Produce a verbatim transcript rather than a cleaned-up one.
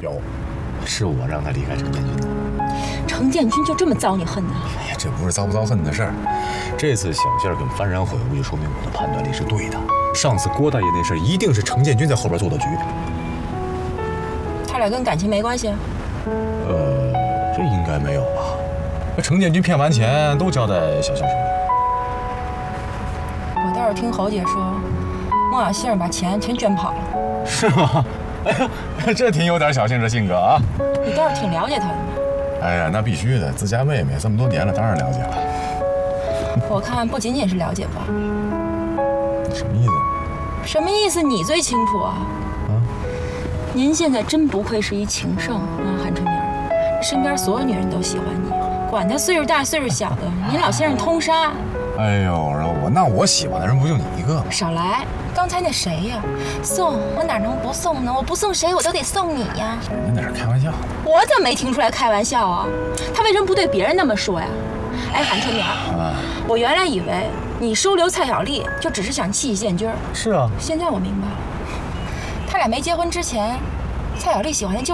有，是我让他离开程建军的。 程建军就这么遭你恨呢？ 哎呀，这不是遭不遭恨的事儿。这次小线跟幡然悔悟，就说明我的判断力是对的。上次郭大爷那事儿，一定是程建军在后边做的局。 他俩跟感情没关系啊？ 呃，这应该没有吧？那程建军骗完钱都交代小线手里。 我倒是听侯姐说，孟小杏把钱全捐跑了。 是吗？哎呀，这挺有点小杏这性格啊。 你倒是挺了解他的嘛。 哎呀，那必须的，自家妹妹这么多年了，当然了解了。 我看不仅仅是了解吧。 什么意思？ 什么意思？你最清楚啊。 啊？ 您现在真不愧是一情圣啊，韩春明，身边所有女人都喜欢你，管他岁数大岁数小的，您老先生通杀。 哎呦，我那我喜欢的人不就你一个吗？ 少来！刚才那谁呀？送我哪能不送呢？我不送谁我都得送你呀！ 人家那是开玩笑。 我怎么没听出来开玩笑啊？他为什么不对别人那么说呀？哎，韩春明，啊、我原来以为你收留蔡小丽就只是想气建军。 是啊。 现在我明白了，他俩没结婚之前，蔡小丽喜欢的就。